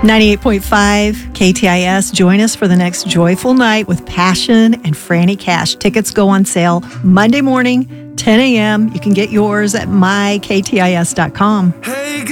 98.5 KTIS. Join us for the next joyful night with Passion and Franny Cash. Tickets go on sale Monday morning, 10 a.m. You can get yours at myktis.com. Hey,